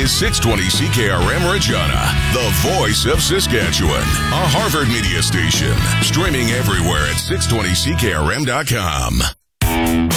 is 620 CKRM Regina, the voice of Saskatchewan. A Harvard Media Station. Streaming everywhere at 620CKRM.com.